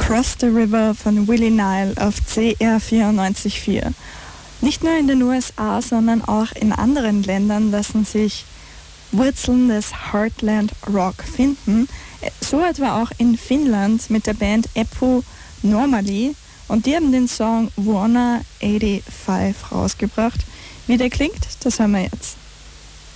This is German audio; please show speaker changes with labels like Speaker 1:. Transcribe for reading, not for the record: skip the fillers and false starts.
Speaker 1: Cross the River von Willie Nile auf CR 94.4. Nicht nur in den USA, sondern auch in anderen Ländern lassen sich Wurzeln des Heartland Rock finden. So etwa auch in Finnland mit der Band Eppu Normally. Und die haben den Song Wanna 85 rausgebracht. Wie der klingt, das hören wir jetzt.